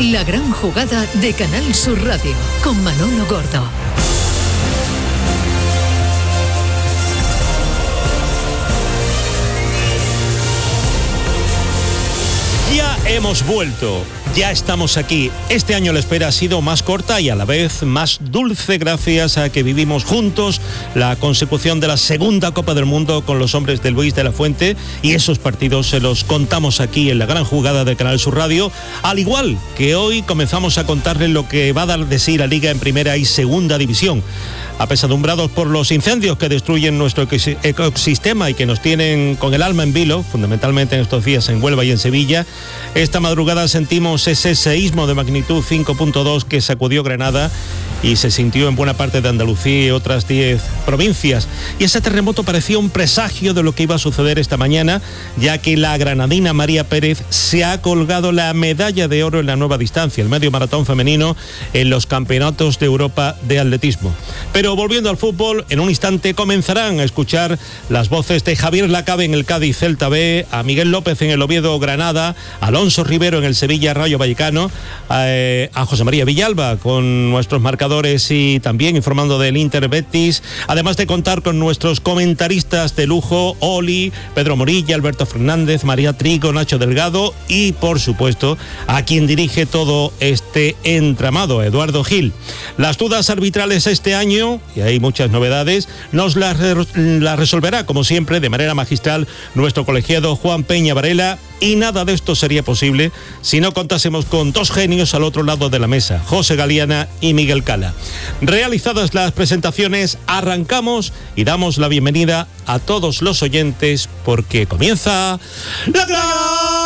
La gran jugada de Canal Sur Radio con Manolo Gordo. Ya hemos vuelto, ya estamos aquí. Este año la espera ha sido más corta y a la vez más dulce gracias a que vivimos juntos la consecución de la segunda Copa del Mundo con los hombres de Luis de la Fuente, y esos partidos se los contamos aquí en la gran jugada de Canal Sur Radio, al igual que hoy comenzamos a contarles lo que va a dar de sí la Liga en Primera y Segunda División. Apesadumbrados por los incendios que destruyen nuestro ecosistema y que nos tienen con el alma en vilo, fundamentalmente en estos días en Huelva y en Sevilla, esta madrugada sentimos ese seísmo de magnitud 5.2 que sacudió Granada y se sintió en buena parte de Andalucía y otras 10 provincias. Y ese terremoto parecía un presagio de lo que iba a suceder esta mañana, ya que la granadina María Pérez se ha colgado la medalla de oro en la nueva distancia, el medio maratón femenino, en los campeonatos de Europa de atletismo. Pero volviendo al fútbol, en un instante comenzarán a escuchar las voces de Javier Lacabe en el Cádiz Celta B, a Miguel López en el Oviedo Granada, a Alonso Rivero en el Sevilla Rayo Vallecano, a José María Villalba con nuestros marcadores y también informando del Inter Betis, además de contar con nuestros comentaristas de lujo, Oli, Pedro Morilla, Alberto Fernández, María Trigo, Nacho Delgado y, por supuesto, a quien dirige todo este entramado, Eduardo Gil. Las dudas arbitrales este año, y hay muchas novedades, nos las resolverá, como siempre, de manera magistral, nuestro colegiado Juan Peña Varela, y nada de esto sería posible si no contásemos con dos genios al otro lado de la mesa, José Galiana y Miguel Cala. Realizadas las presentaciones, arrancamos y damos la bienvenida a todos los oyentes porque comienza la gran